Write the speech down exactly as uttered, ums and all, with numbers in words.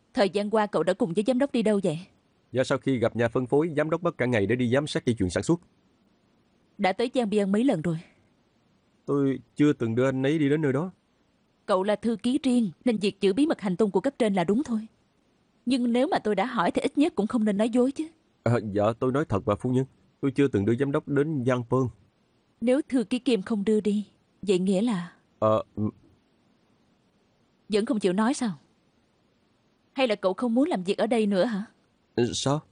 Thời gian qua cậu đã cùng với giám đốc đi đâu vậy? Và sau khi gặp nhà phân phối, giám đốc mất cả ngày để đi giám sát dây chuyền sản xuất. Đã tới Giang Biên mấy lần rồi? Tôi chưa từng đưa anh ấy đi đến nơi đó. Cậu là thư ký riêng nên việc giữ bí mật hành tung của cấp trên là đúng thôi. Nhưng nếu mà tôi đã hỏi thì ít nhất cũng không nên nói dối chứ. À, dạ tôi nói thật mà phu nhân. Tôi chưa từng đưa giám đốc đến Giang Pơn. Nếu thư ký Kim không đưa đi, vậy nghĩa là Ờ, vẫn không chịu nói sao? Hay là cậu không muốn làm việc ở đây nữa hả? ừ, sao?